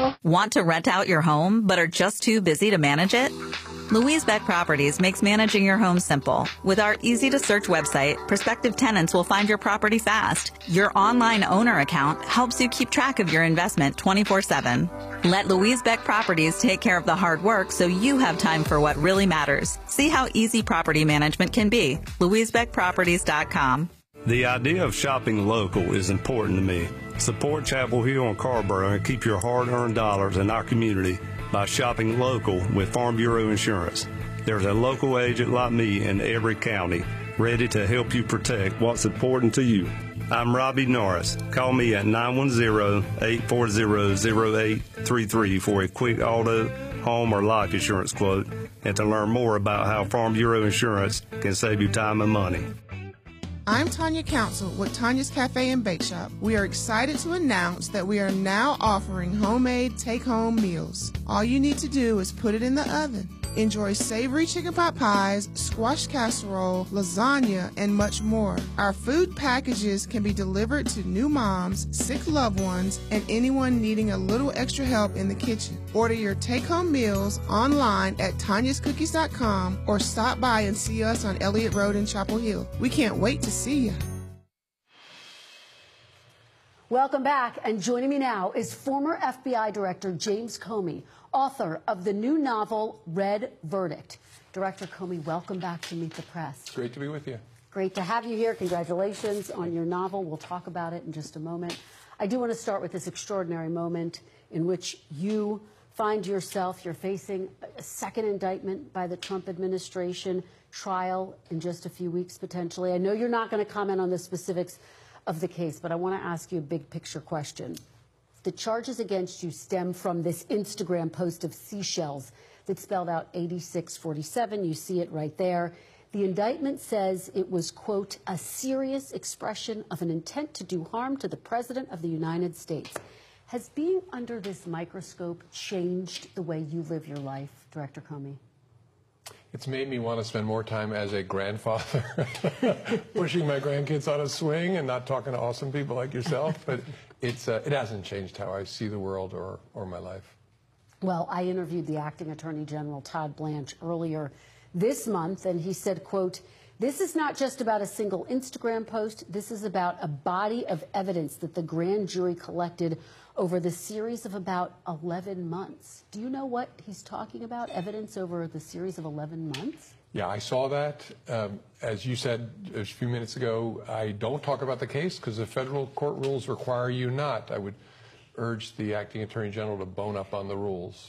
Want to rent out your home, but are just too busy to manage it? Louise Beck Properties makes managing your home simple. With our easy-to-search website, prospective tenants will find your property fast. Your online owner account helps you keep track of your investment 24/7. Let Louise Beck Properties take care of the hard work so you have time for what really matters. See how easy property management can be. LouiseBeckProperties.com. The idea of shopping local is important to me. Support Chapel Hill and Carrboro and keep your hard-earned dollars in our community by shopping local with Farm Bureau Insurance. There's a local agent like me in every county ready to help you protect what's important to you. I'm Robbie Norris. Call me at 910-840-0833 for a quick auto, home, or life insurance quote and to learn more about how Farm Bureau Insurance can save you time and money. I'm Tanya Council with Tanya's Cafe and Bake Shop. We are excited to announce that we are now offering homemade take-home meals. All you need to do is put it in the oven. Enjoy savory chicken pot pies, squash casserole, lasagna, and much more. Our food packages can be delivered to new moms, sick loved ones, and anyone needing a little extra help in the kitchen. Order your take-home meals online at tanyascookies.com or stop by and see us on Elliott Road in Chapel Hill. We can't wait to see you. Welcome back, and joining me now is former FBI Director James Comey, author of the new novel Red Verdict. Director Comey, welcome back to Meet the Press. It's great to be with you. Great to have you here. Congratulations on your novel. We'll talk about it in just a moment. I do want to start with this extraordinary moment in which you find yourself, you're facing a second indictment by the Trump administration, trial in just a few weeks potentially. I know you're not going to comment on the specifics of the case, but I want to ask you a big picture question. The charges against you stem from this Instagram post of seashells that spelled out 8647. You see it right there. The indictment says it was, quote, a serious expression of an intent to do harm to the President of the United States. Has being under this microscope changed the way you live your life, Director Comey? It's made me want to spend more time as a grandfather, pushing my grandkids on a swing and not talking to awesome people like yourself. But it hasn't changed how I see the world or my life. Well, I interviewed the acting Attorney General, Todd Blanche, earlier this month, and he said, quote, this is not just about a single Instagram post. This is about a body of evidence that the grand jury collected over the series of about 11 months. Do you know what he's talking about, evidence over the series of 11 months? Yeah, I saw that. As you said a few minutes ago, I don't talk about the case because the federal court rules require you not. I would urge the acting Attorney General to bone up on the rules.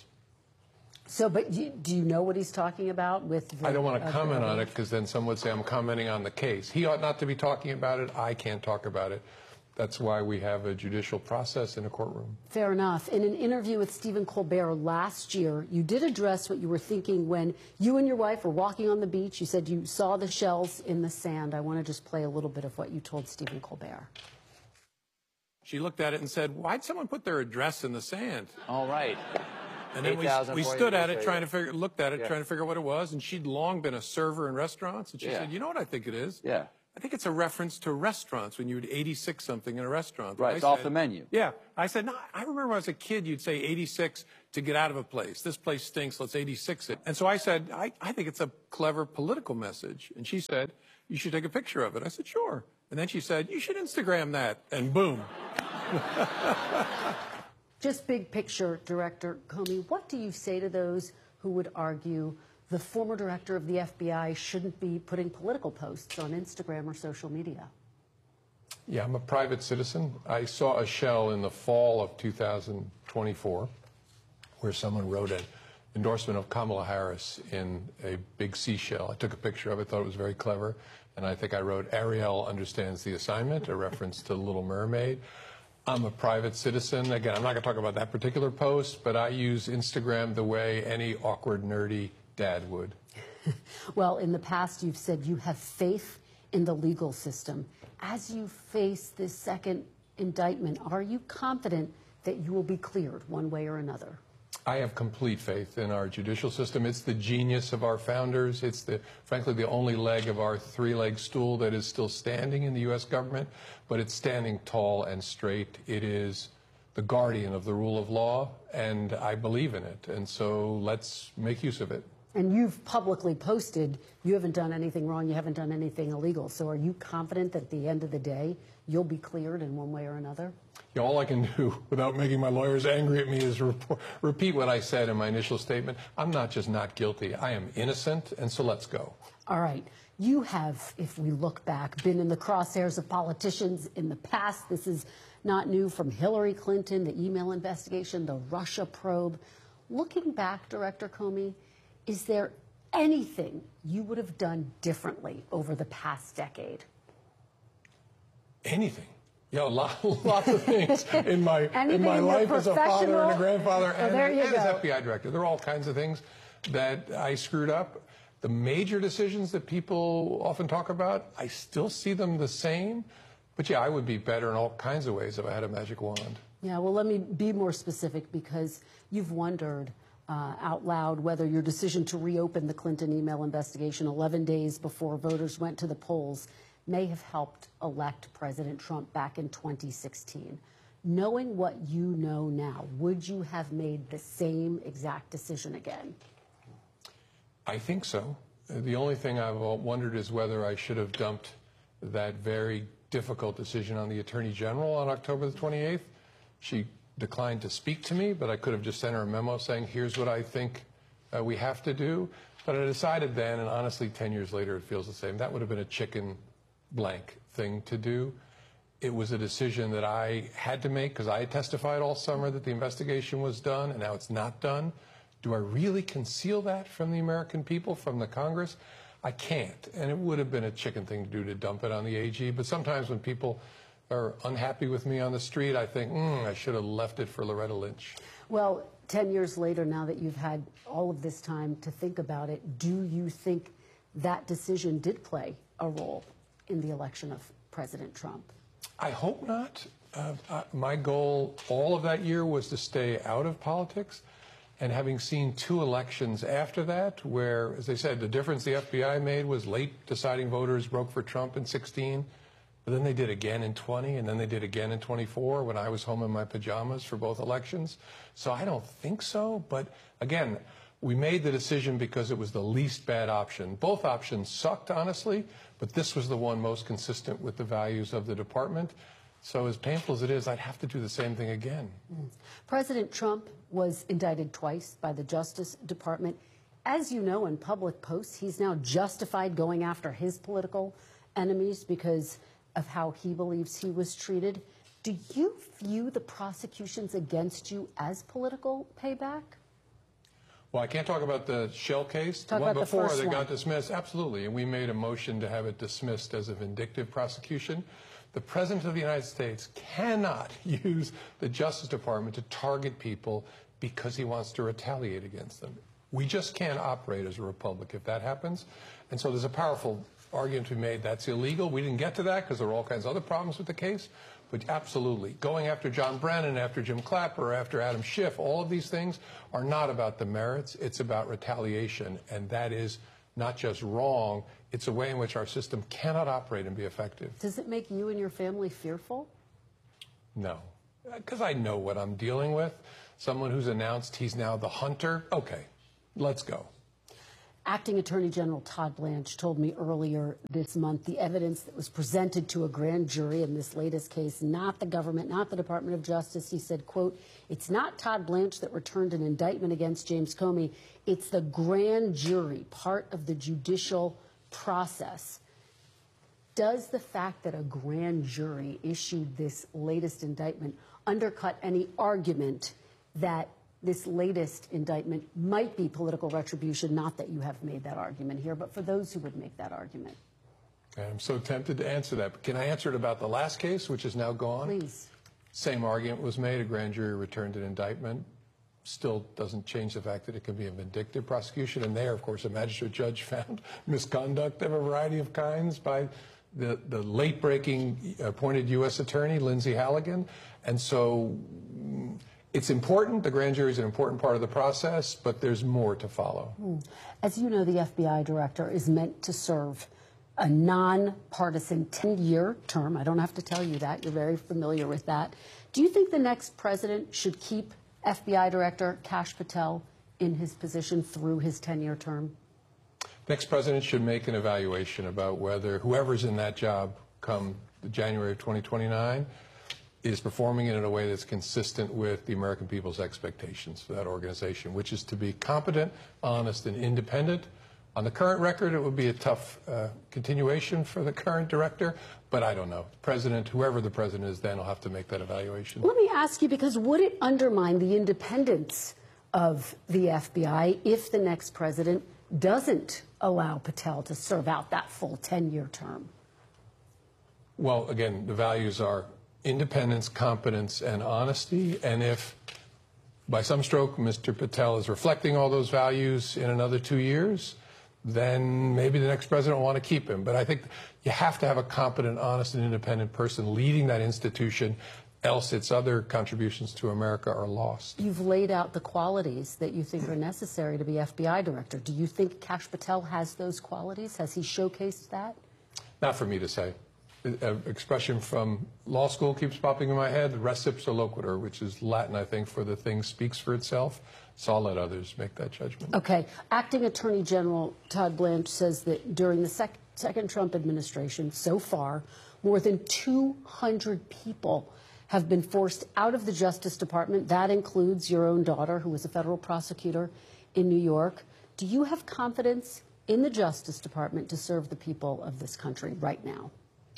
So, but do you know what he's talking about with the, I don't want to comment on it because then some would say I'm commenting on the case. He ought not to be talking about it. I can't talk about it. That's why we have a judicial process in a courtroom. Fair enough. In an interview with Stephen Colbert last year, you did address what you were thinking when you and your wife were walking on the beach. You said you saw the shells in the sand. I want to just play a little bit of what you told Stephen Colbert. She looked at it and said, why'd someone put their address in the sand? All right. And then we stood at it, trying to figure, looked at it, trying to figure out what it was. And she'd long been a server in restaurants. And she said, you know what I think it is? Yeah. I think it's a reference to restaurants when you would 86 something in a restaurant. Right, it's off the menu. Yeah. I said, no, I remember when I was a kid, you'd say 86 to get out of a place. This place stinks, let's 86 it. And so I said, I think it's a clever political message. And she said, you should take a picture of it. I said, sure. And then she said, you should Instagram that. And boom. Just big picture, Director Comey, what do you say to those who would argue the former director of the FBI shouldn't be putting political posts on Instagram or social media? Yeah, I'm a private citizen. I saw a shell in the fall of 2024 where someone wrote an endorsement of Kamala Harris in a big seashell. I took a picture of it, thought it was very clever, and I think I wrote, Ariel understands the assignment, a reference to Little Mermaid. I'm a private citizen. Again, I'm not going to talk about that particular post, but I use Instagram the way any awkward, nerdy dad would. Well, in the past, you've said you have faith in the legal system. As you face this second indictment, are you confident that you will be cleared one way or another? I have complete faith in our judicial system. It's the genius of our founders. It's frankly, the only leg of our three-leg stool that is still standing in the U.S. government, but it's standing tall and straight. It is the guardian of the rule of law, and I believe in it. And so let's make use of it. And you've publicly posted you haven't done anything wrong, you haven't done anything illegal. So are you confident that at the end of the day, you'll be cleared in one way or another? Yeah, all I can do without making my lawyers angry at me is repeat what I said in my initial statement. I'm not just not guilty, I am innocent, and so let's go. All right. You have, if we look back, been in the crosshairs of politicians in the past. This is not new, from Hillary Clinton, the email investigation, the Russia probe. Looking back, Director Comey, is there anything you would have done differently over the past decade? Anything. Yeah, lots of things in my life as a father and a grandfather and as FBI director. There are all kinds of things that I screwed up. The major decisions that people often talk about, I still see them the same. But yeah, I would be better in all kinds of ways if I had a magic wand. Yeah, well, let me be more specific, because you've wondered out loud whether your decision to reopen the Clinton email investigation 11 days before voters went to the polls may have helped elect President Trump back in 2016. Knowing what you know now, would you have made the same exact decision again? I think so. The only thing I've wondered is whether I should have dumped that very difficult decision on the Attorney General on October the 28th. She declined to speak to me, but I could have just sent her a memo saying, here's what I think we have to do. But I decided then, and honestly, 10 years later, it feels the same. That would have been a chicken blank thing to do. It was a decision that I had to make because I had testified all summer that the investigation was done, and now it's not done. Do I really conceal that from the American people, from the Congress? I can't, and it would have been a chicken thing to do to dump it on the AG. But sometimes when people are unhappy with me on the street, I think, I should have left it for Loretta Lynch. Well, 10 years later, now that you've had all of this time to think about it, do you think that decision did play a role in the election of President Trump? I hope not. My goal all of that year was to stay out of politics. And having seen 2 elections after that, where, as I said, the difference the FBI made was late deciding voters broke for Trump in 16, but then they did again in 20, and then they did again in 24 when I was home in my pajamas for both elections. So I don't think so. But again, we made the decision because it was the least bad option. Both options sucked, honestly, but this was the one most consistent with the values of the department. So as painful as it is, I'd have to do the same thing again. President Trump was indicted twice by the Justice Department. As you know, in public posts, he's now justified going after his political enemies because of how he believes he was treated. Do you view the prosecutions against you as political payback? Well, I can't talk about the Shell case. Talk the one about before the first that one. got dismissed. Absolutely. And we made a motion to have it dismissed as a vindictive prosecution. The President of the United States cannot use the Justice Department to target people because he wants to retaliate against them. We just can't operate as a republic if that happens. And so there's a powerful argument to be made that's illegal. We didn't get to that because there were all kinds of other problems with the case. But absolutely, going after John Brennan, after Jim Clapper, after Adam Schiff, all of these things are not about the merits. It's about retaliation. And that is not just wrong. It's a way in which our system cannot operate and be effective. Does it make you and your family fearful? No, because I know what I'm dealing with. Someone who's announced he's now the hunter. Okay, let's go. Acting Attorney General Todd Blanche told me earlier this month the evidence that was presented to a grand jury in this latest case, not the government, not the Department of Justice. He said, quote, "It's not Todd Blanche that returned an indictment against James Comey. It's the grand jury, part of the judicial process." Does the fact that a grand jury issued this latest indictment undercut any argument that this latest indictment might be political retribution? Not that you have made that argument here, but for those who would make that argument. I'm so tempted to answer that. But can I answer it about the last case, which is now gone? Please. Same argument was made. A grand jury returned an indictment. Still doesn't change the fact that it can be a vindictive prosecution. And there, of course, a magistrate judge found misconduct of a variety of kinds by the late-breaking appointed U.S. attorney, Lindsay Halligan. And so it's important. The grand jury is an important part of the process, but there's more to follow. As you know, the FBI director is meant to serve a nonpartisan 10-year term. I don't have to tell you that. You're very familiar with that. Do you think the next president should keep FBI Director Kash Patel in his position through his 10-year term? Next president should make an evaluation about whether whoever's in that job come January of 2029 is performing it in a way that's consistent with the American people's expectations for that organization, which is to be competent, honest, and independent. On the current record, it would be a tough continuation for the current director, but I don't know. President, whoever the president is then, will have to make that evaluation. Let me ask you, because would it undermine the independence of the FBI if the next president doesn't allow Patel to serve out that full 10-year term? Well, again, the values are independence, competence, and honesty. And if by some stroke Mr. Patel is reflecting all those values in another 2 years, then maybe the next president will want to keep him. But I think you have to have a competent, honest, and independent person leading that institution, else its other contributions to America are lost. You've laid out the qualities that you think are necessary to be FBI director. Do you think Kash Patel has those qualities? Has he showcased that? Not for me to say. An expression from law school keeps popping in my head, res ipsa loquitur, which is Latin, I think, for the thing speaks for itself. So I'll let others make that judgment. Okay. Acting Attorney General Todd Blanche says that during the second Trump administration, so far, more than 200 people have been forced out of the Justice Department. That includes your own daughter, who was a federal prosecutor in New York. Do you have confidence in the Justice Department to serve the people of this country right now?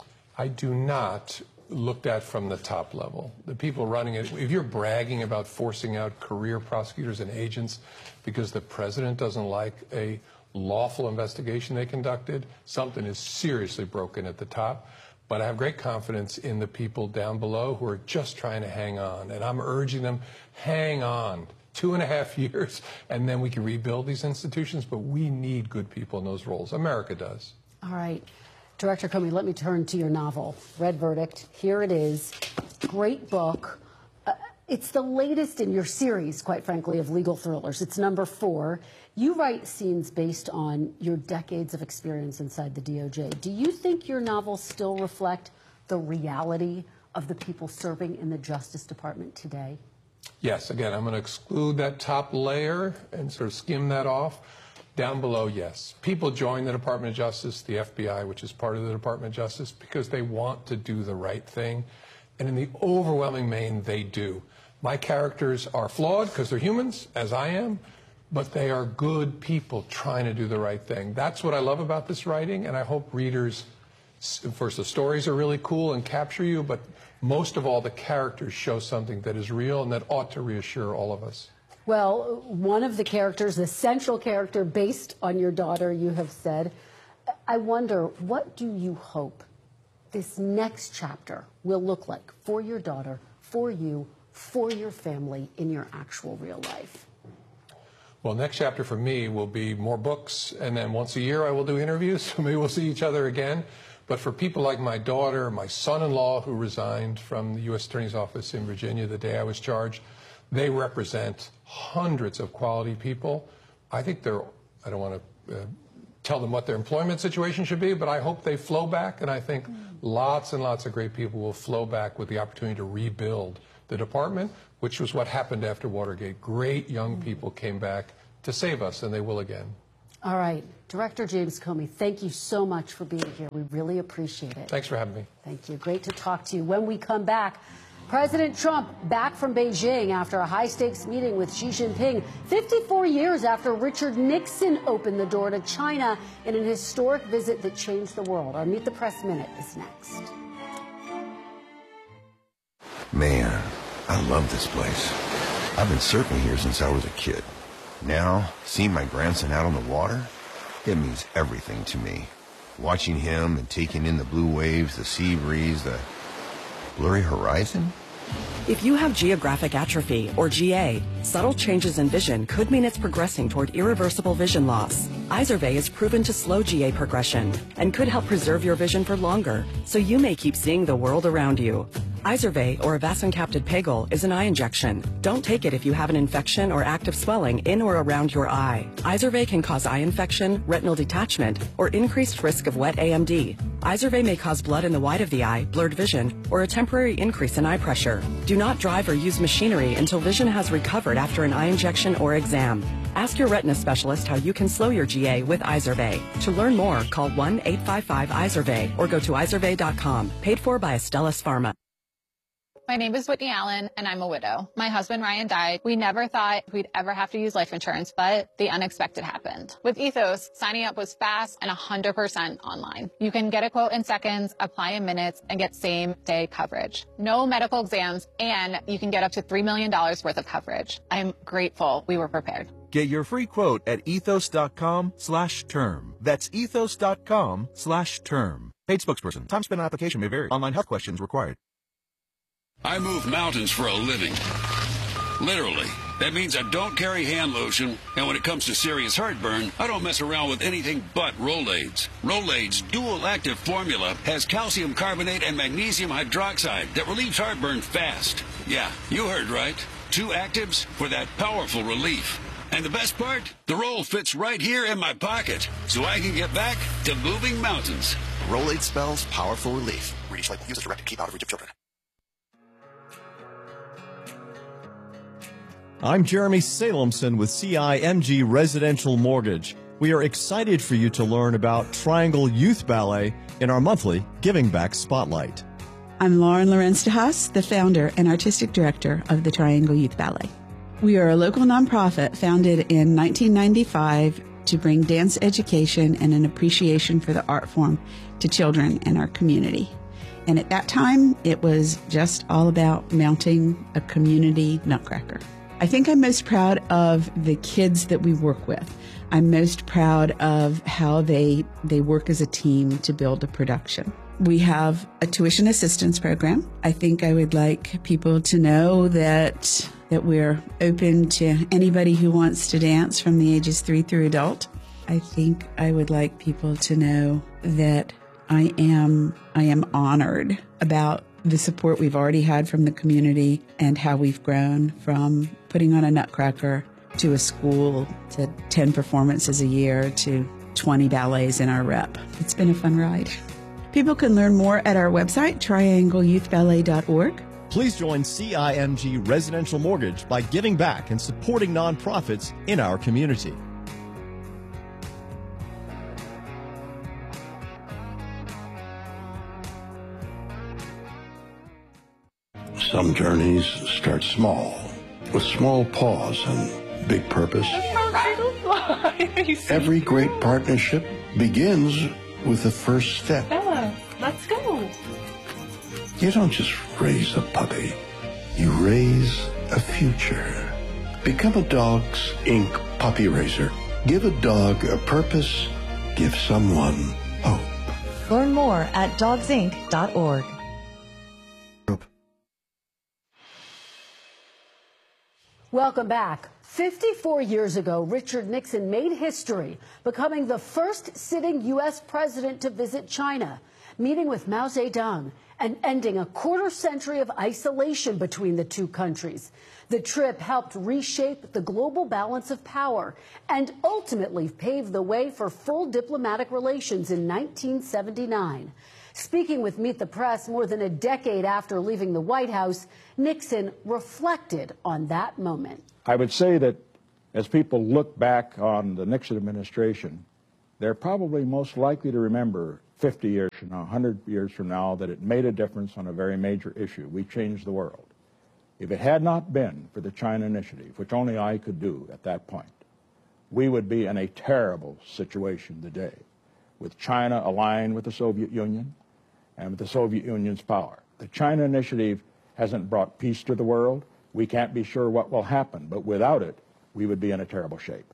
I do not, looked at from the top level. The people running it, if you're bragging about forcing out career prosecutors and agents because the president doesn't like a lawful investigation they conducted, something is seriously broken at the top. But I have great confidence in the people down below who are just trying to hang on. And I'm urging them, hang on. 2.5 years, and then we can rebuild these institutions. But we need good people in those roles. America does. All right. Director Comey, let me turn to your novel, Red Verdict. Here it is. Great book. It's the latest in your series, quite frankly, of legal thrillers. It's number 4. You write scenes based on your decades of experience inside the DOJ. Do you think your novels still reflect the reality of the people serving in the Justice Department today? Yes. Again, I'm going to exclude that top layer and sort of skim that off. Down below, yes. People join the Department of Justice, the FBI, which is part of the Department of Justice, because they want to do the right thing. And in the overwhelming main, they do. My characters are flawed because they're humans, as I am, but they are good people trying to do the right thing. That's what I love about this writing, and I hope readers, first, the stories are really cool and capture you, but most of all, the characters show something that is real and that ought to reassure all of us. Well, one of the characters, the central character based on your daughter, you have said. I wonder, what do you hope this next chapter will look like for your daughter, for you, for your family in your actual real life? Well, next chapter for me will be more books, and then once a year I will do interviews, so maybe we'll see each other again. But for people like my daughter, my son-in-law, who resigned from the U.S. Attorney's Office in Virginia the day I was charged, they represent hundreds of quality people. I think they're, I don't want to tell them what their employment situation should be, but I hope they flow back, and I think lots and lots of great people will flow back with the opportunity to rebuild the department, which was what happened after Watergate. Great young people came back to save us, and they will again. All right. Director James Comey, thank you so much for being here. We really appreciate it. Thanks for having me. Thank you. Great to talk to you. When we come back, President Trump back from Beijing after a high-stakes meeting with Xi Jinping, 54 years after Richard Nixon opened the door to China in an historic visit that changed the world. Our Meet the Press Minute is next. Man, I love this place. I've been surfing here since I was a kid. Now, seeing my grandson out on the water, it means everything to me. Watching him and taking in the blue waves, the sea breeze, the blurry horizon. If you have geographic atrophy, or GA, subtle changes in vision could mean it's progressing toward irreversible vision loss. Izervay is proven to slow GA progression and could help preserve your vision for longer, so you may keep seeing the world around you. Izervay, or avacincaptad pegol, is an eye injection. Don't take it if you have an infection or active swelling in or around your eye. Izervay can cause eye infection, retinal detachment, or increased risk of wet AMD. Izervay may cause blood in the white of the eye, blurred vision, or a temporary increase in eye pressure. Do not drive or use machinery until vision has recovered after an eye injection or exam. Ask your retina specialist how you can slow your GA with Izervay. To learn more, call 1-855-IZERVAY or go to izervay.com. Paid for by Astellas Pharma. My name is Whitney Allen, and I'm a widow. My husband, Ryan, died. We never thought we'd ever have to use life insurance, but the unexpected happened. With Ethos, signing up was fast and 100% online. You can get a quote in seconds, apply in minutes, and get same-day coverage. No medical exams, and you can get up to $3 million worth of coverage. I'm grateful we were prepared. Get your free quote at ethos.com/term. That's ethos.com/term. Paid spokesperson. Time spent on application may vary. Online health questions required. I move mountains for a living. Literally. That means I don't carry hand lotion, and when it comes to serious heartburn, I don't mess around with anything but Rolaids. Rolaids' dual-active formula has calcium carbonate and magnesium hydroxide that relieves heartburn fast. Yeah, you heard right. 2 actives for that powerful relief. And the best part? The roll fits right here in my pocket, so I can get back to moving mountains. Rolaids spells powerful relief. Read each label. Use as directed. Keep out of reach of children. I'm Jeremy Salemson with CIMG Residential Mortgage. We are excited for you to learn about Triangle Youth Ballet in our monthly Giving Back Spotlight. I'm Lauren Lorenz de Haas, the founder and artistic director of the Triangle Youth Ballet. We are a local nonprofit founded in 1995 to bring dance education and an appreciation for the art form to children in our community. And at that time, it was just all about mounting a community nutcracker. I think I'm most proud of the kids that we work with. I'm most proud of how they work as a team to build a production. We have a tuition assistance program. I think I would like people to know that we're open to anybody who wants to dance from the ages 3 through adult. I think I would like people to know that I am honored about the support we've already had from the community and how we've grown from putting on a nutcracker to a school to 10 performances a year to 20 ballets in our rep. It's been a fun ride. People can learn more at our website, triangleyouthballet.org. Please join CIMG Residential Mortgage by giving back and supporting nonprofits in our community. Some journeys start small, with small pause and big purpose. Every great partnership begins with the first step. Bella, let's go. You don't just raise a puppy, you raise a future. Become a Dogs Inc. puppy raiser. Give a dog a purpose, give someone hope. Learn more at dogsinc.org. Welcome back. 54 years ago, Richard Nixon made history, becoming the first sitting U.S. president to visit China, meeting with Mao Zedong, and ending a quarter-century of isolation between the two countries. The trip helped reshape the global balance of power and ultimately paved the way for full diplomatic relations in 1979. Speaking with Meet the Press more than a decade after leaving the White House, Nixon reflected on that moment. I would say that as people look back on the Nixon administration, they're probably most likely to remember 50 years from now, 100 years from now, that it made a difference on a very major issue. We changed the world. If it had not been for the China Initiative, which only I could do at that point, we would be in a terrible situation today, with China aligned with the Soviet Union and with the Soviet Union's power. The China Initiative hasn't brought peace to the world. We can't be sure what will happen, but without it, we would be in a terrible shape.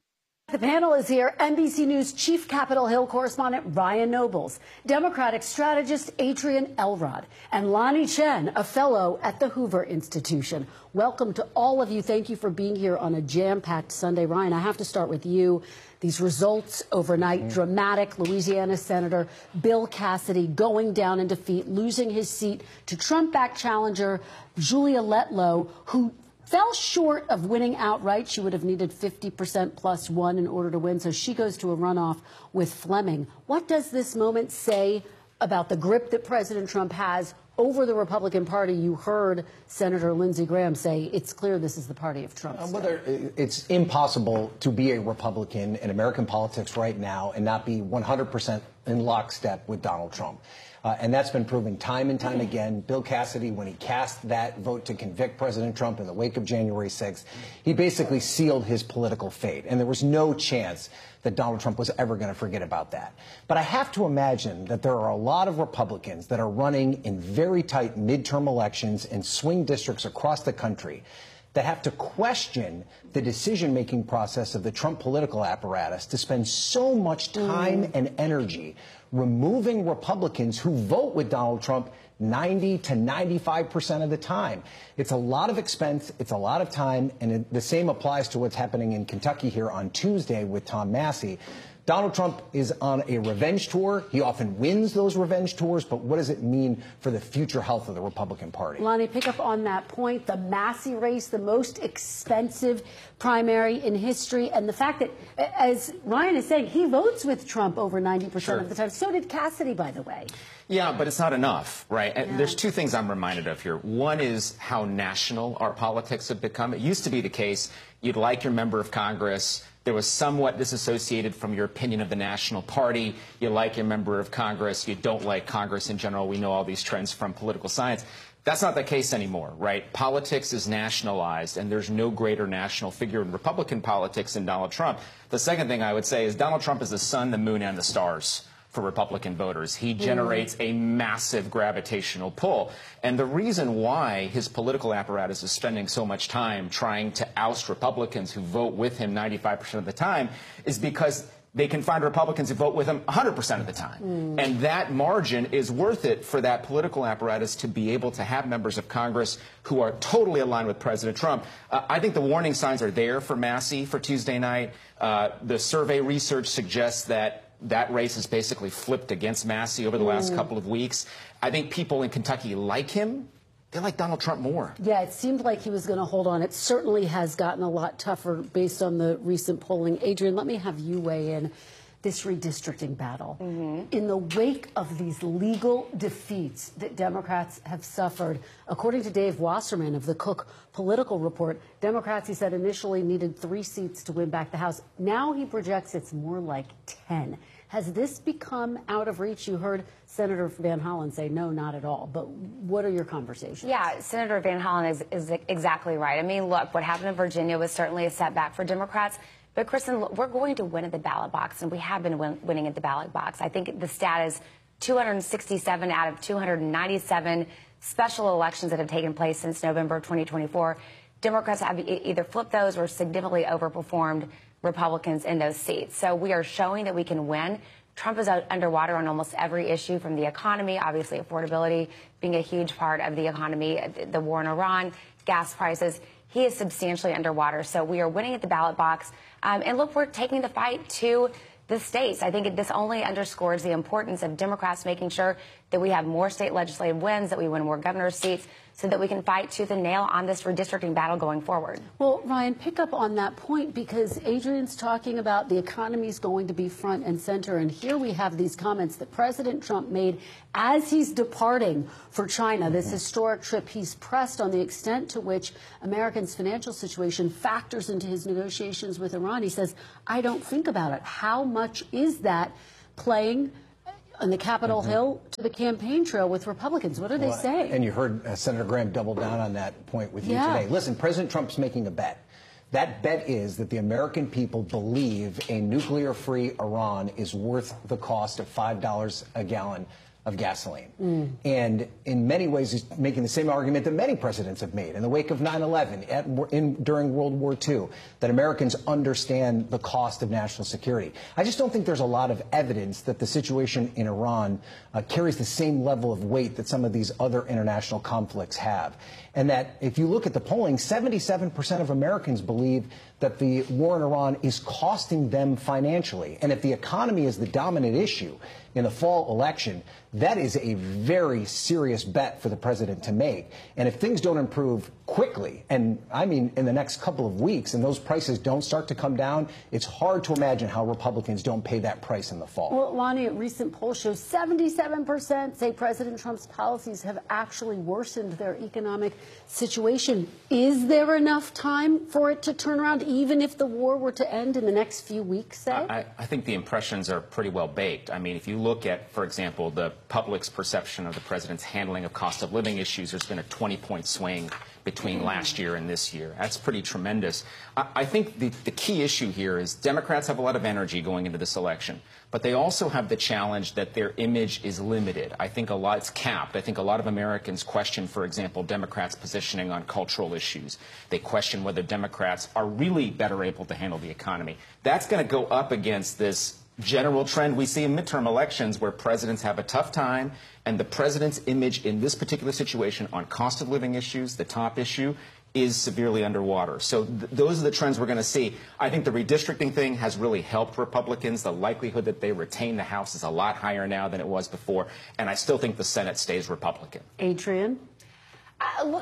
The panel is here. NBC News Chief Capitol Hill correspondent Ryan Nobles, Democratic strategist Adrian Elrod, and Lonnie Chen, a fellow at the Hoover Institution. Welcome to all of you. Thank you for being here on a jam-packed Sunday. Ryan, I have to start with you. These results overnight, dramatic. Louisiana Senator Bill Cassidy going down in defeat, losing his seat to Trump-backed challenger Julia Letlow, who fell short of winning outright. She would have needed 50% plus one in order to win, so she goes to a runoff with Fleming. What does this moment say about the grip that President Trump has over the Republican Party? You heard Senator Lindsey Graham say it's clear this is the party of Trump. It's impossible to be a Republican in American politics right now and not be 100% in lockstep with Donald Trump. And that's been proven time and time again. Bill Cassidy, when he cast that vote to convict President Trump in the wake of January 6th, he basically sealed his political fate. And there was no chance that Donald Trump was ever going to forget about that. But I have to imagine that there are a lot of Republicans that are running in very tight midterm elections in swing districts across the country that have to question the decision-making process of the Trump political apparatus to spend so much time and energy removing Republicans who vote with Donald Trump 90 to 95% of the time. It's a lot of expense, it's a lot of time, and the same applies to what's happening in Kentucky here on Tuesday with Tom Massey. Donald Trump is on a revenge tour. He often wins those revenge tours, but what does it mean for the future health of the Republican Party? Lonnie, pick up on that point. The Massey race, the most expensive primary in history, and the fact that, as Ryan is saying, he votes with Trump over 90% of the time. So did Cassidy, by the way. Yeah, but it's not enough, right? And there's two things I'm reminded of here. One is how national our politics have become. It used to be the case you'd like your member of Congress. There was somewhat disassociated from your opinion of the national party. You like your member of Congress. You don't like Congress in general. We know all these trends from political science. That's not the case anymore, right? Politics is nationalized, and there's no greater national figure in Republican politics than Donald Trump. The second thing I would say is Donald Trump is the sun, the moon, and the stars for Republican voters. He generates a massive gravitational pull. And the reason why his political apparatus is spending so much time trying to oust Republicans who vote with him 95% of the time is because they can find Republicans who vote with him 100% of the time. And that margin is worth it for that political apparatus to be able to have members of Congress who are totally aligned with President Trump. I think the warning signs are there for Massey for Tuesday night. The survey research suggests that race has basically flipped against Massey over the last couple of weeks. I think people in Kentucky like him. They like Donald Trump more. Yeah, it seemed like he was going to hold on. It certainly has gotten a lot tougher based on the recent polling. Adrian, let me have you weigh in this redistricting battle. In the wake of these legal defeats that Democrats have suffered, according to Dave Wasserman of the Cook Political Report, Democrats, he said, initially needed 3 seats to win back the House. Now he projects it's more like 10. Has this become out of reach? You heard Senator Van Hollen say no, not at all. But what are your conversations? Yeah, Senator Van Hollen is exactly right. I mean, look, what happened in Virginia was certainly a setback for Democrats. But, Kristen, we're going to win at the ballot box, and we have been winning at the ballot box. I think the stat is 267 out of 297 special elections that have taken place since November of 2024. Democrats have either flipped those or significantly overperformed Republicans in those seats. So we are showing that we can win. Trump is underwater on almost every issue, from the economy, obviously affordability being a huge part of the economy, the war in Iran, gas prices. He is substantially underwater. So we are winning at the ballot box. And look, we're taking the fight to the states. I think this only underscores the importance of Democrats making sure that we have more state legislative wins, that we win more governor's seats, so that we can fight tooth and nail on this redistricting battle going forward. Well, Ryan, pick up on that point, because Adrian's talking about the economy is going to be front and center. And here we have these comments that President Trump made as he's departing for China, this historic trip. He's pressed on the extent to which Americans' financial situation factors into his negotiations with Iran. He says, I don't think about it. How much is that playing on the Capitol Hill to the campaign trail with Republicans? What are they saying? And you heard Senator Graham double down on that point with you today. Listen, President Trump's making a bet. That bet is that the American people believe a nuclear-free Iran is worth the cost of $5 a gallon of gasoline. And in many ways, he's making the same argument that many presidents have made in the wake of 9/11, during World War II, that Americans understand the cost of national security. I just don't think there's a lot of evidence that the situation in Iran carries the same level of weight that some of these other international conflicts have. And that if you look at the polling, 77% of Americans believe that the war in Iran is costing them financially. And if the economy is the dominant issue in the fall election, that is a very serious bet for the president to make. And if things don't improve quickly, and I mean in the next couple of weeks, and those prices don't start to come down, it's hard to imagine how Republicans don't pay that price in the fall. Well, Lonnie, a recent poll shows 77% say President Trump's policies have actually worsened their economic situation. Is there enough time for it to turn around, even if the war were to end in the next few weeks, say? I think the impressions are pretty well baked. I mean, if you look at, for example, the public's perception of the president's handling of cost of living issues, there's been a 20-point swing between last year and this year. That's pretty tremendous. I think the key issue here is Democrats have a lot of energy going into this election, but they also have the challenge that their image is limited. I think it's capped. I think a lot of Americans question, for example, Democrats' positioning on cultural issues. They question whether Democrats are really better able to handle the economy. That's going to go up against this general trend we see in midterm elections where presidents have a tough time, and the president's image in this particular situation on cost of living issues, the top issue, is severely underwater. So those are the trends we're going to see. I think the redistricting thing has really helped Republicans. The likelihood that they retain the House is a lot higher now than it was before, and I still think the Senate stays Republican. Adrian? Look,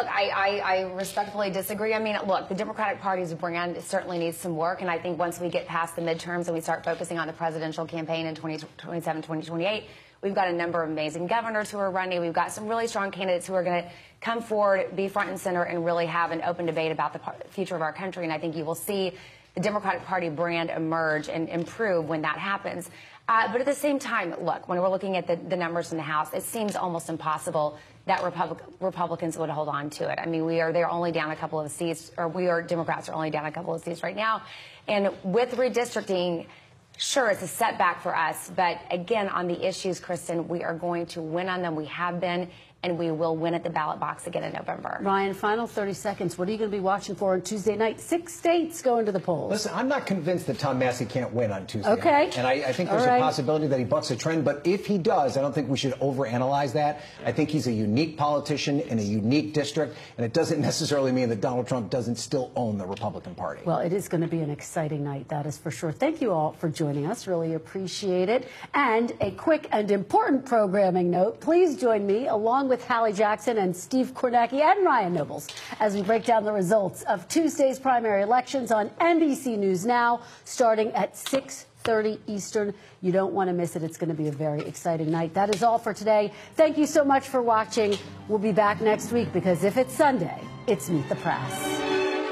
I respectfully disagree. I mean, look, the Democratic Party's brand certainly needs some work, and I think once we get past the midterms and we start focusing on the presidential campaign in 2027, 2028, we've got a number of amazing governors who are running. We've got some really strong candidates who are going to come forward, be front and center, and really have an open debate about the future of our country. And I think you will see the Democratic Party brand emerge and improve when that happens. But at the same time, look, when we're looking at the numbers in the House, it seems almost impossible that Republicans would hold on to it. I mean, they're only down a couple of seats, or Democrats are only down a couple of seats right now. And with redistricting, sure, it's a setback for us. But again, on the issues, Kristen, we are going to win on them. We have been, and we will win at the ballot box again in November. Ryan, final 30 seconds. What are you going to be watching for on Tuesday night? 6 states go into the polls. Listen, I'm not convinced that Tom Massey can't win on Tuesday Okay. night. And I think there's a possibility that he bucks a trend. But if he does, I don't think we should overanalyze that. I think he's a unique politician in a unique district. And it doesn't necessarily mean that Donald Trump doesn't still own the Republican Party. Well, it is going to be an exciting night, that is for sure. Thank you all for joining us. Really appreciate it. And a quick and important programming note. Please join me, along with Hallie Jackson and Steve Kornacki and Ryan Nobles, as we break down the results of Tuesday's primary elections on NBC News Now, starting at 6:30 Eastern. You don't want to miss it. It's going to be a very exciting night. That is all for today. Thank you so much for watching. We'll be back next week because if it's Sunday, it's Meet the Press.